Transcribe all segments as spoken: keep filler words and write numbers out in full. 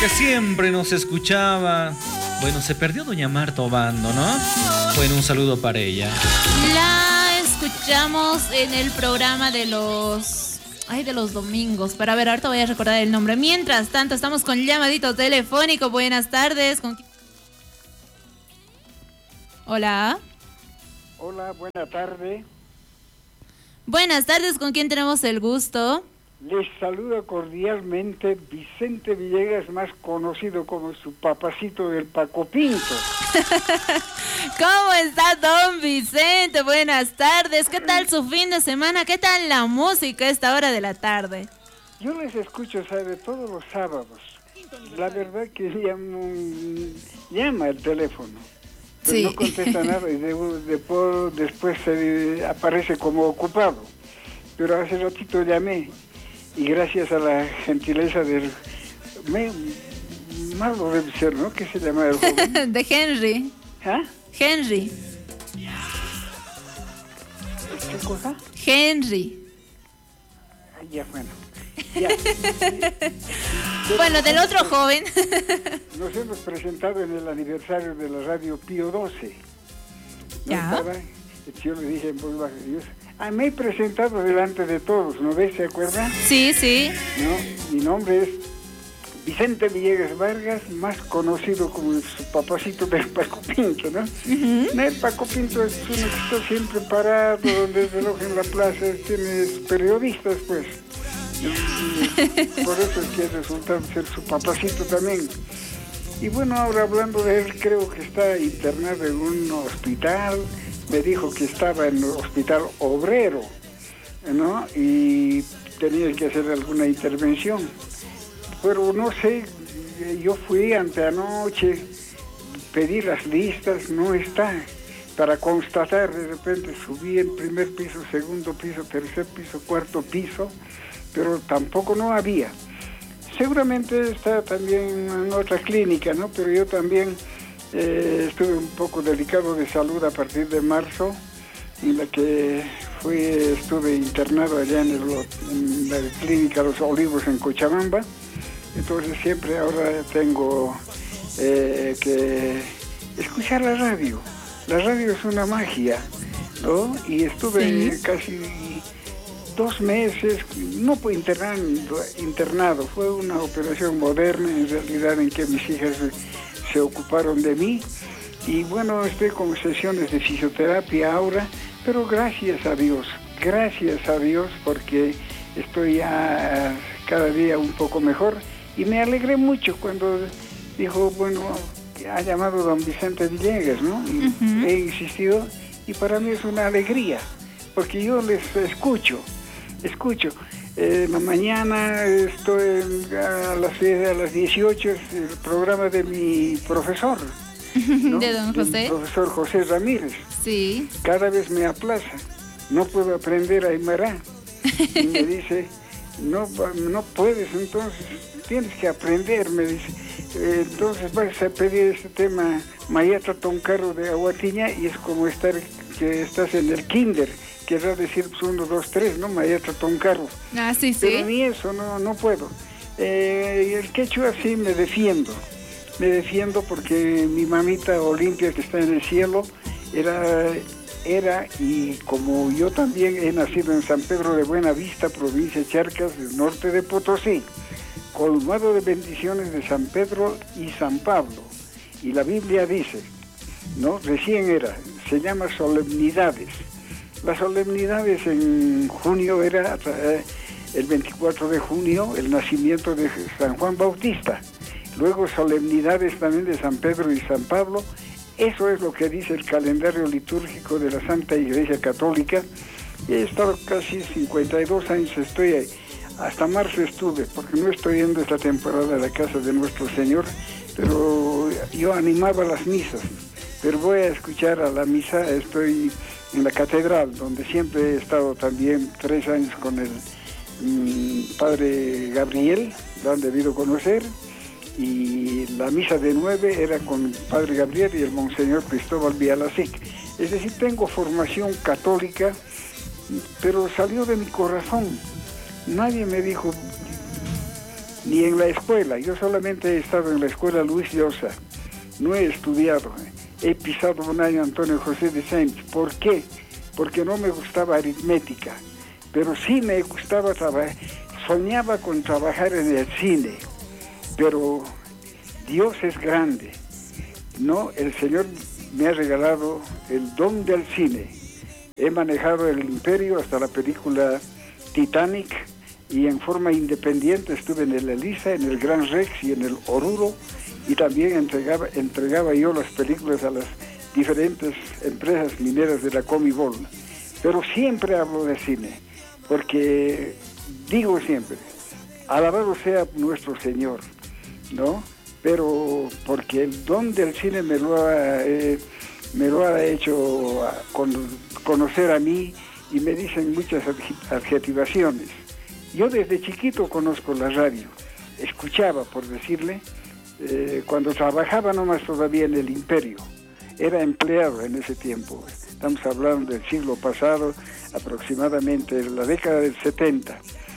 que siempre nos escuchaba. Bueno, se perdió doña Marta Obando, ¿no? Bueno, un saludo para ella. La escuchamos en el programa de los... Ay, de los domingos. Para ver, ahorita voy a recordar el nombre. Mientras tanto, estamos con llamadito telefónico. Buenas tardes. ¿Con... Hola. Hola, buena tarde. Buenas tardes, ¿con quién tenemos el gusto? Les saluda cordialmente Vicente Villegas, más conocido como su papacito del Paco Pinto. ¿Cómo está, don Vicente? Buenas tardes. ¿Qué tal su fin de semana? ¿Qué tal la música a esta hora de la tarde? Yo les escucho, sabe, todos los sábados. La verdad que llamo, llama el teléfono, pero sí. No contesta nada y de, de, de, después se aparece como ocupado. Pero hace ratito llamé y gracias a la gentileza del... Me, malo debe ser, ¿no? ¿Qué se llama el joven? De Henry. ¿Ah? Henry. ¿Qué cosa? Henry. Ah, ya, bueno. Ya. Bueno, del otro joven. Nos hemos presentado en el aniversario de la radio Pío doce. ¿No ya. Estaba? Yo le dije en voz baja, Dios... Ah, me he presentado delante de todos, ¿no ves? ¿Se acuerdan? Sí, sí. No, mi nombre es Vicente Villegas Vargas, más conocido como su papacito del Paco Pinto, ¿no? Uh-huh. El Paco Pinto es uno que está siempre parado, donde el reloj en la plaza tiene periodistas, pues. Y por eso es que resulta ser su papacito también. Y bueno, ahora hablando de él, creo que está internado en un hospital. Me dijo que estaba en el hospital obrero, ¿no? Y tenía que hacer alguna intervención. Pero no sé, yo fui anteanoche, pedí las listas, no está. Para constatar, de repente subí en primer piso, segundo piso, tercer piso, cuarto piso, pero tampoco no había. Seguramente está también en otra clínica, ¿no? Pero yo también... Eh, estuve un poco delicado de salud a partir de marzo, en la que fui, estuve internado allá en, el, en la clínica Los Olivos en Cochabamba. Entonces siempre ahora tengo eh, que escuchar la radio. La radio es una magia, ¿no? Y estuve sí. casi dos meses, no fue internado, internado, fue una operación moderna en realidad en que mis hijas se ocuparon de mí y bueno, estoy con sesiones de fisioterapia ahora, pero gracias a Dios, gracias a Dios porque estoy ya cada día un poco mejor y me alegré mucho cuando dijo, bueno, ha llamado don Vicente Villegas, ¿no? Y uh-huh. he insistido y para mí es una alegría porque yo les escucho, escucho. Eh, la mañana estoy en, a, las, a las dieciocho es el programa de mi profesor, ¿no? ¿De don José? El profesor José Ramírez. Sí. Cada vez me aplaza. No puedo aprender Aymara. Y me dice, no, no puedes, entonces tienes que aprender, me dice. Eh, entonces vas a pedir este tema Mayata Toncarro de Aguatiña y es como estar que estás en el kinder. Querrá decir pues, uno, dos, tres, ¿no? Mayata Toncarro. Ah, sí, sí. Pero ni eso, no, no puedo. Eh, el quechua sí me defiendo. Me defiendo porque mi mamita Olimpia, que está en el cielo, era, era, y como yo también he nacido en San Pedro de Buenavista, provincia de Charcas, del norte de Potosí, colmado de bendiciones de San Pedro y San Pablo. Y la Biblia dice, ¿no? Recién era, se llama solemnidades. Las solemnidades en junio era eh, el veinticuatro de junio, el nacimiento de San Juan Bautista. Luego solemnidades también de San Pedro y San Pablo. Eso es lo que dice el calendario litúrgico de la Santa Iglesia Católica. He estado casi cincuenta y dos años, estoy ahí. Hasta marzo estuve, porque no estoy yendo esta temporada a la casa de nuestro Señor, pero yo animaba las misas. Pero voy a escuchar a la misa, estoy en la catedral, donde siempre he estado también tres años con el mmm, padre Gabriel, lo han debido conocer, y la misa de nueve era con el padre Gabriel y el monseñor Cristóbal Vialasic. Es decir, tengo formación católica, pero salió de mi corazón. Nadie me dijo, ni en la escuela. Yo solamente he estado en la escuela Luis Llosa, no he estudiado. He pisado un año Antonio José de Sáenz. ¿Por qué? Porque no me gustaba aritmética, pero sí me gustaba trabajar. Soñaba con trabajar en el cine, pero Dios es grande, ¿no? El Señor me ha regalado el don del cine. He manejado el imperio hasta la película Titanic, y en forma independiente estuve en el Elisa, en el Gran Rex y en el Oruro, y también entregaba, entregaba yo las películas a las diferentes empresas mineras de la Comibol. Pero siempre hablo de cine, porque digo siempre, alabado sea nuestro Señor, ¿no? Pero porque el don del cine me lo ha, eh, me lo ha hecho con, conocer a mí, y me dicen muchas adjetivaciones. Yo desde chiquito conozco la radio, escuchaba, por decirle, eh, cuando trabajaba nomás todavía en el imperio, era empleado en ese tiempo, estamos hablando del siglo pasado, aproximadamente la década del setenta.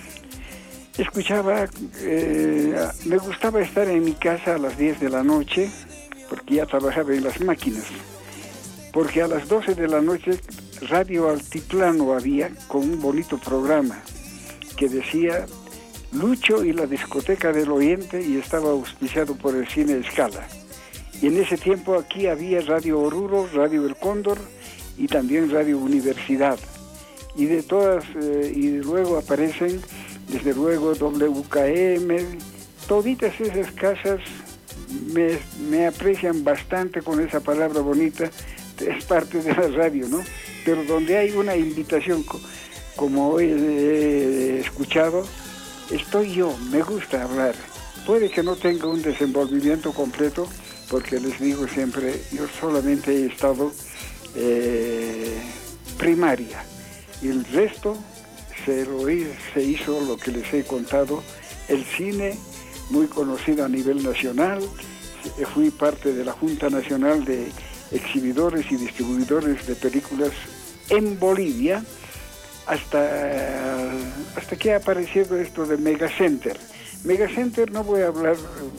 Escuchaba, eh, me gustaba estar en mi casa a las diez de la noche, porque ya trabajaba en las máquinas, porque a las doce de la noche Radio Altiplano había con un bonito programa que decía Lucho y la discoteca del Oriente, y estaba auspiciado por el Cine Escala. Y en ese tiempo aquí había Radio Oruro, Radio El Cóndor y también Radio Universidad. Y de todas, eh, y luego aparecen, desde luego, W K M, toditas esas casas me, me aprecian bastante con esa palabra bonita, es parte de la radio, ¿no? Pero donde hay una invitación, como hoy he escuchado, estoy yo, me gusta hablar. Puede que no tenga un desenvolvimiento completo, porque les digo siempre, yo solamente he estado eh, primaria, y el resto se, lo, se hizo lo que les he contado, el cine, muy conocido a nivel nacional. Fui parte de la Junta Nacional de Exhibidores y Distribuidores de Películas en Bolivia, hasta, hasta que ha aparecido esto de Megacenter. Megacenter, no voy a hablar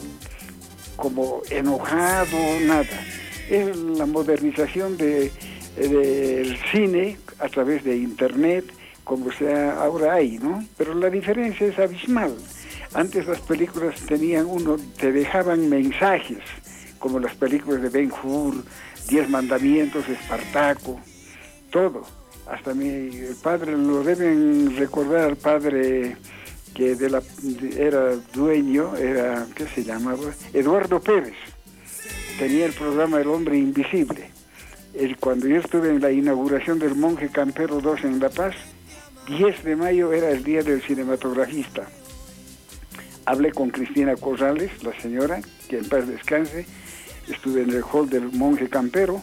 como enojado, nada. Es la modernización de, del cine a través de internet, como sea ahora hay, ¿no? Pero la diferencia es abismal. Antes las películas tenían uno, te dejaban mensajes, como las películas de Ben-Hur, Diez Mandamientos, Espartaco, todo. Hasta mi el padre, lo deben recordar al padre que de la, de, era dueño, era, ¿qué se llamaba? Eduardo Pérez. Tenía el programa El Hombre Invisible. El, cuando yo estuve en la inauguración del Monje Campero dos en La Paz, diez de mayo era el día del cinematografista. Hablé con Cristina Corrales, la señora, que en paz descanse. Estuve en el hall del Monje Campero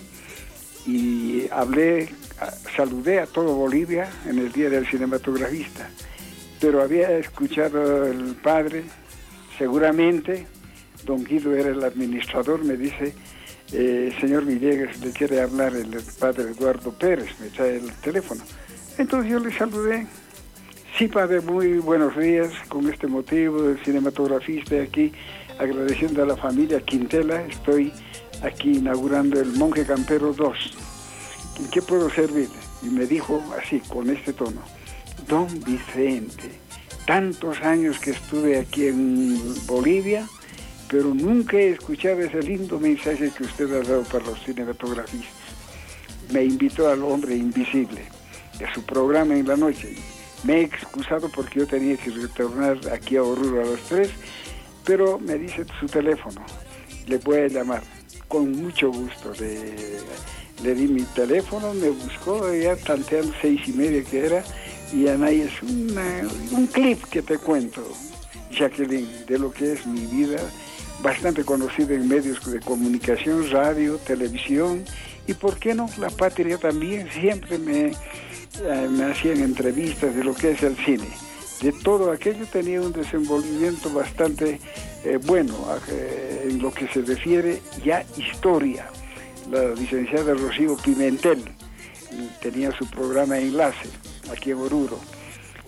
y hablé, saludé a todo Bolivia en el día del cinematografista. Pero había escuchado el padre, seguramente, don Guido era el administrador, me dice, eh, señor Villegas, le quiere hablar el padre Eduardo Pérez, me trae el teléfono. Entonces yo le saludé. Sí, padre, muy buenos días, con este motivo del cinematografista aquí, agradeciendo a la familia Quintela, estoy aquí inaugurando el Monje Campero dos. ¿En qué puedo servirle? Y me dijo así, con este tono, don Vicente, tantos años que estuve aquí en Bolivia, pero nunca he escuchado ese lindo mensaje que usted ha dado para los cinematografistas. Me invitó al Hombre Invisible, a su programa en la noche. Me he excusado porque yo tenía que retornar aquí a Oruro a las tres, pero me dice su teléfono, le voy a llamar, con mucho gusto. Le, le di mi teléfono, me buscó, ya tanteando seis y media que era, y ahí es una, un clip que te cuento, Jacqueline, de lo que es mi vida, bastante conocida en medios de comunicación, radio, televisión, y por qué no, la patria también, siempre me... Eh, me hacían entrevistas de lo que es el cine. De todo aquello tenía un desenvolvimiento bastante eh, bueno eh, en lo que se refiere ya historia. La licenciada Rocío Pimentel tenía su programa Enlace aquí en Oruro.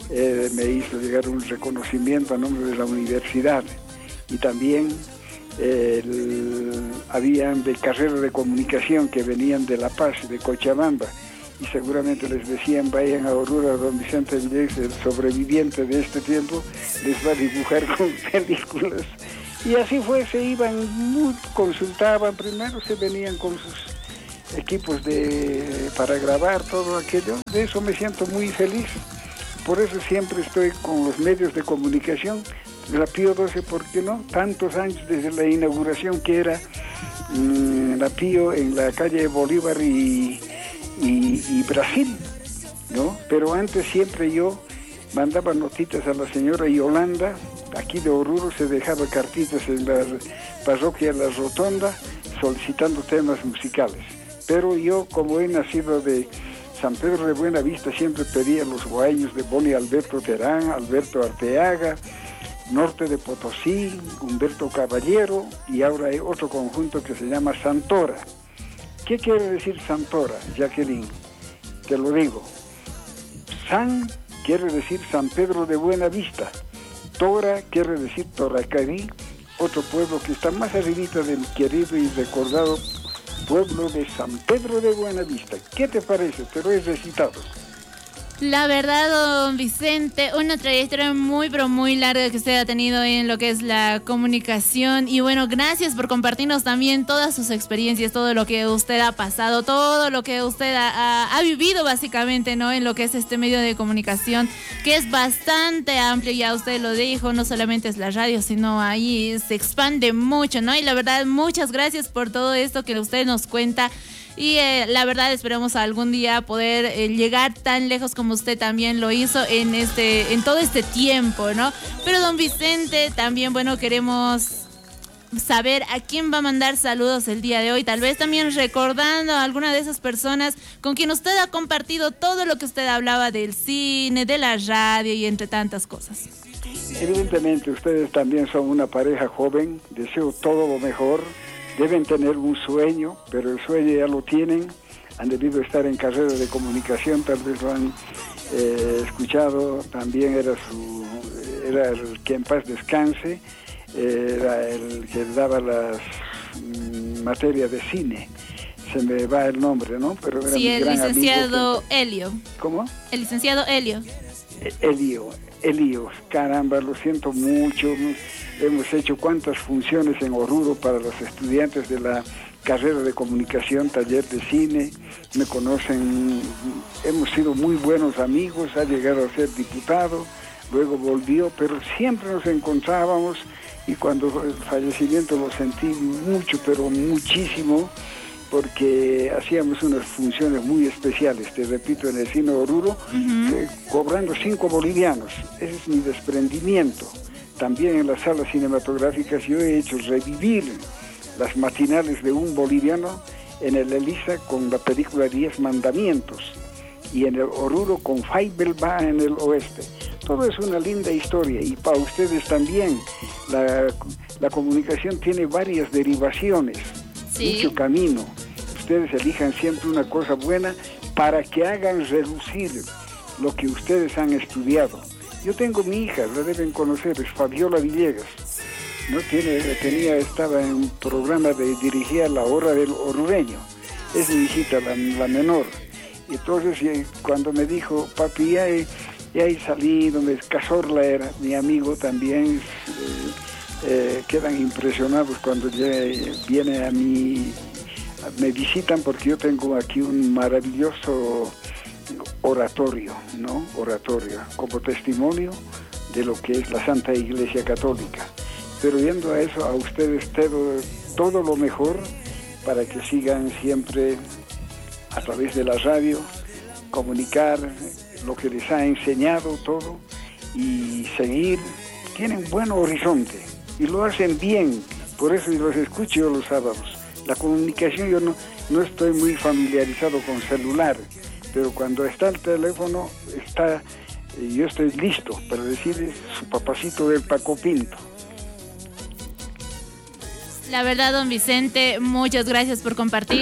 eh, me hizo llegar un reconocimiento a nombre de la universidad. Y también eh, el, habían de carrera de comunicación que venían de La Paz, de Cochabamba, y seguramente les decían, vayan a Oruro, a don Vicente Villegas, el sobreviviente de este tiempo, les va a dibujar con películas. Y así fue, se iban, muy, consultaban, primero se venían con sus equipos de, para grabar todo aquello. De eso me siento muy feliz. Por eso siempre estoy con los medios de comunicación. La Pío doce, ¿por qué no? Tantos años desde la inauguración que era mmm, la Pío en la calle Bolívar y, y, y Brasil, ¿no? Pero antes siempre yo mandaba notitas a la señora Yolanda, aquí de Oruro, se dejaba cartitas en la parroquia La Rotonda solicitando temas musicales. Pero yo, como he nacido de San Pedro de Buenavista, siempre pedía los guayos de Boni Alberto Terán, Alberto Arteaga, Norte de Potosí, Humberto Caballero, y ahora hay otro conjunto que se llama Santora. ¿Qué quiere decir Santora, Jacqueline? Te lo digo. San quiere decir San Pedro de Buenavista. Tora quiere decir Toracarí, otro pueblo que está más arribita del querido y recordado pueblo de San Pedro de Buenavista. ¿Qué te parece? Te lo he recitado. La verdad, don Vicente, una trayectoria muy, pero muy larga que usted ha tenido en lo que es la comunicación. Y bueno, gracias por compartirnos también todas sus experiencias, todo lo que usted ha pasado, todo lo que usted ha, ha, ha vivido básicamente, ¿no? En lo que es este medio de comunicación, que es bastante amplio, ya usted lo dijo, no solamente es la radio, sino ahí se expande mucho, ¿no? Y la verdad, muchas gracias por todo esto que usted nos cuenta. Y eh, la verdad esperamos algún día poder eh, llegar tan lejos como usted también lo hizo en este en todo este tiempo, ¿no? Pero don Vicente, también, bueno, queremos saber a quién va a mandar saludos el día de hoy, tal vez también recordando a alguna de esas personas con quien usted ha compartido todo lo que usted hablaba del cine, de la radio y entre tantas cosas. Evidentemente ustedes también son una pareja joven, deseo todo lo mejor. Deben tener un sueño, pero el sueño ya lo tienen, han debido estar en carrera de comunicación, tal vez lo han eh, escuchado, también era su era el que en paz descanse, eh, era el que daba las mm, materias de cine, se me va el nombre, ¿no? Pero era sí, mi el gran licenciado amigo. Helio. ¿Cómo? El licenciado Helio. Helio, Helio, caramba, lo siento mucho. Hemos hecho cuantas funciones en Oruro para los estudiantes de la carrera de comunicación, taller de cine, me conocen, hemos sido muy buenos amigos, ha llegado a ser diputado, luego volvió, pero siempre nos encontrábamos y cuando el fallecimiento lo sentí mucho, pero muchísimo, porque hacíamos unas funciones muy especiales, te repito, en el cine Oruro, uh-huh. eh, cobrando cinco bolivianos, ese es mi desprendimiento. También en las salas cinematográficas yo he hecho revivir las matinales de un boliviano en el Elisa con la película Diez Mandamientos y en el Oruro con Faibelba en el oeste. Todo es una linda historia y para ustedes también la, la comunicación tiene varias derivaciones, ¿sí? Mucho camino. Ustedes elijan siempre una cosa buena para que hagan relucir lo que ustedes han estudiado. Yo tengo mi hija, la deben conocer, es Fabiola Villegas. No tiene, tenía, estaba en un programa de dirigía La Hora del Orureño. Es mi hijita, la, la menor. Y entonces cuando me dijo, papi, ya he, ya he salido, me, Cazorla era mi amigo también, eh, eh, quedan impresionados cuando ya viene a mí, me visitan porque yo tengo aquí un maravilloso oratorio, ¿no? Oratorio, como testimonio de lo que es la Santa Iglesia Católica. Pero viendo a eso, a ustedes todo, todo lo mejor para que sigan siempre a través de la radio, comunicar lo que les ha enseñado todo y seguir. Tienen buen horizonte y lo hacen bien, por eso los escucho yo los sábados. La comunicación, yo no, no estoy muy familiarizado con celular, pero cuando está el teléfono, está, yo estoy listo para decir su papacito del Paco Pinto. La verdad, don Vicente, muchas gracias por compartir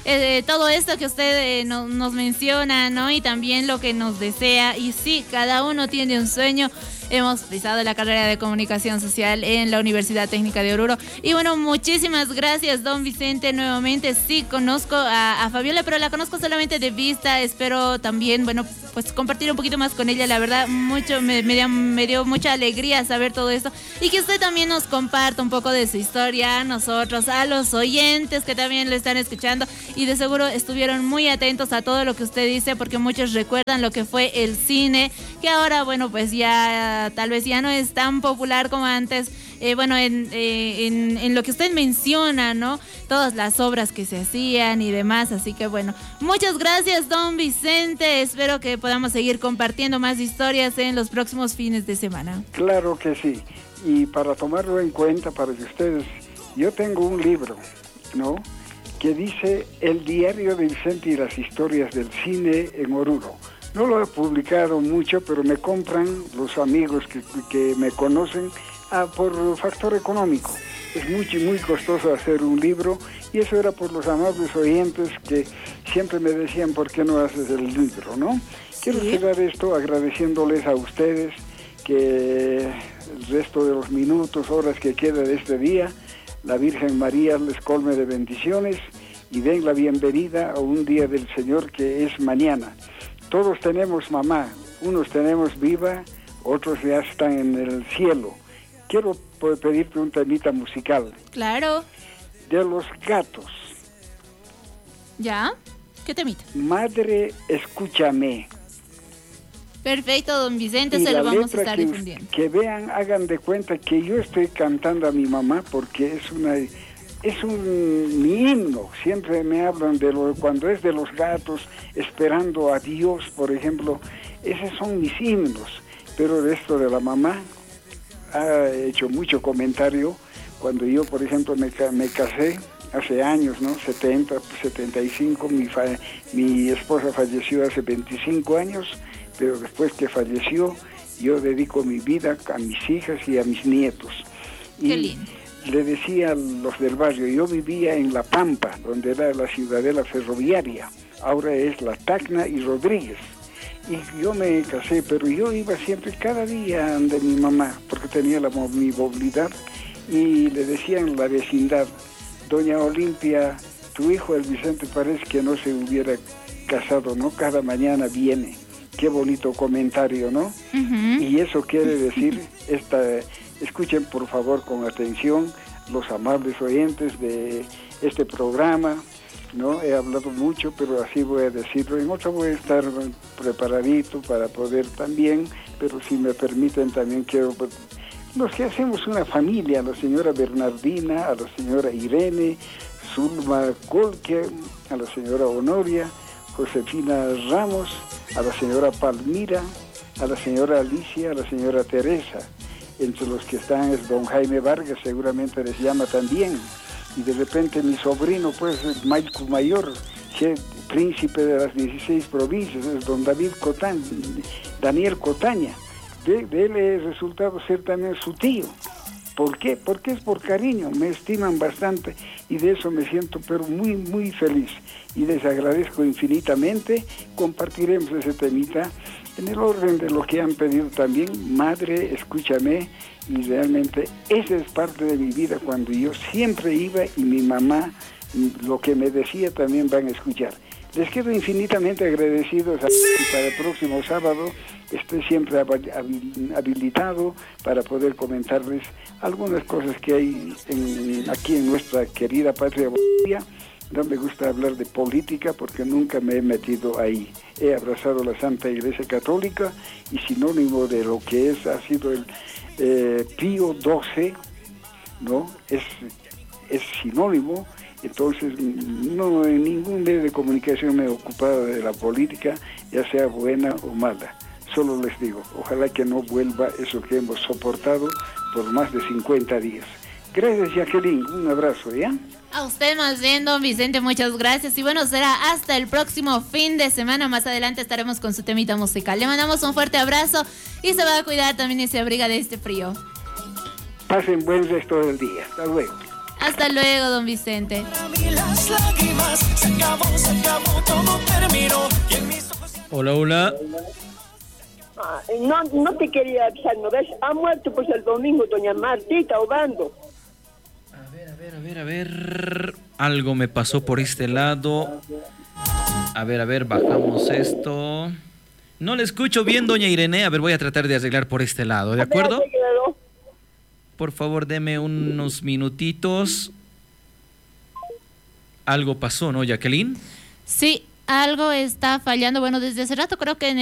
eh, todo esto que usted eh, no, nos menciona, ¿no? Y también lo que nos desea. Y sí, cada uno tiene un sueño. Hemos pisado la carrera de comunicación social en la Universidad Técnica de Oruro. Y bueno, muchísimas gracias, don Vicente, nuevamente. Sí, conozco a, a Fabiola, pero la conozco solamente de vista. Espero también, bueno, pues compartir un poquito más con ella. La verdad, mucho me, me, dio, me dio mucha alegría saber todo esto. Y que usted también nos comparta un poco de su historia a nosotros, a los oyentes que también lo están escuchando. Y de seguro estuvieron muy atentos a todo lo que usted dice, porque muchos recuerdan lo que fue el cine, que ahora, bueno, pues ya tal vez ya no es tan popular como antes. Eh, bueno, en, eh, en, en lo que usted menciona, ¿no? Todas las obras que se hacían y demás. Así que bueno, muchas gracias, don Vicente. Espero que podamos seguir compartiendo más historias en los próximos fines de semana. Claro que sí. Y para tomarlo en cuenta, para que ustedes, yo tengo un libro, ¿no?, que dice El diario de Vicente y las historias del cine en Oruro. No lo he publicado mucho, pero me compran los amigos que, que me conocen ah, por factor económico. Es muy, muy costoso hacer un libro, y eso era por los amables oyentes que siempre me decían, ¿por qué no haces el libro, no? Sí. Quiero cerrar esto agradeciéndoles a ustedes que el resto de los minutos, horas que queda de este día, la Virgen María les colme de bendiciones y den la bienvenida a un día del Señor que es mañana. Todos tenemos mamá, unos tenemos viva, otros ya están en el cielo. Quiero pedirte un temita musical. Claro. De Los Gatos. ¿Ya? ¿Qué temita? Madre, escúchame. Perfecto, don Vicente, y se lo vamos a estar que, difundiendo. Que vean, hagan de cuenta que yo estoy cantando a mi mamá, porque es una... Es un mi himno. Siempre me hablan de lo cuando es de los gatos, esperando a Dios, por ejemplo. Esos son mis himnos. Pero de esto de la mamá, ha hecho mucho comentario. Cuando yo, por ejemplo, me, me casé hace años, ¿no? setenta, setenta y cinco, mi, fa, mi esposa falleció hace veinticinco años, pero después que falleció, yo dedico mi vida a mis hijas y a mis nietos. Y qué lindo. Le decía a los del barrio, yo vivía en La Pampa, donde era la ciudadela ferroviaria, ahora es La Tacna y Rodríguez. Y yo me casé, pero yo iba siempre, cada día de mi mamá, porque tenía la mi movilidad, y le decían en la vecindad, doña Olimpia, tu hijo el Vicente parece que no se hubiera casado, ¿no? Cada mañana viene. Qué bonito comentario, ¿no? Uh-huh. Y eso quiere decir, esta, escuchen por favor con atención los amables oyentes de este programa, ¿no? He hablado mucho, pero así voy a decirlo. En otro voy a estar preparadito para poder también, pero si me permiten también quiero... Los que hacemos una familia, a la señora Bernardina, a la señora Irene, Zulma Colque, a la señora Honoria, Josefina Ramos, a la señora Palmira, a la señora Alicia, a la señora Teresa. Entre los que están es don Jaime Vargas, seguramente les llama también. Y de repente mi sobrino, pues, es Maico Mayor, príncipe de las dieciséis provincias, es don David Cotán, Daniel Cotaña. De, de él he resultado ser también su tío. ¿Por qué? Porque es por cariño, me estiman bastante y de eso me siento pero muy, muy feliz. Y les agradezco infinitamente. Compartiremos ese temita en el orden de lo que han pedido también. Madre, escúchame. Y realmente esa es parte de mi vida cuando yo siempre iba y mi mamá lo que me decía también van a escuchar. Les quedo infinitamente agradecidos y para el próximo sábado estoy siempre habilitado para poder comentarles algunas cosas que hay en, aquí en nuestra querida patria Bolivia. No me gusta hablar de política porque nunca me he metido ahí. He abrazado la Santa Iglesia Católica y sinónimo de lo que es ha sido el eh, Pío doce, ¿no? Es, es sinónimo. Entonces, no en ningún medio de comunicación me he ocupado de la política, ya sea buena o mala. Solo les digo, ojalá que no vuelva eso que hemos soportado por más de cincuenta días. Gracias, Jacqueline. Un abrazo, ¿ya? A usted más bien, don Vicente, muchas gracias. Y bueno, será hasta el próximo fin de semana. Más adelante estaremos con su temita musical. Le mandamos un fuerte abrazo y se va a cuidar también y se abriga de este frío. Pasen buen resto del día. Hasta luego. Hasta luego, don Vicente. Hola, hola. Ah, no, no te quería avisar, ¿no ves? Ha muerto pues el domingo doña Martita Obando. A ver, a ver, a ver, a ver. Algo me pasó por este lado. A ver, a ver, bajamos esto. No le escucho bien, doña Irene. A ver, voy a tratar de arreglar por este lado, ¿de acuerdo? Por favor, deme unos minutitos. Algo pasó, ¿no, Jacqueline? Sí, algo está fallando. Bueno, desde hace rato creo que en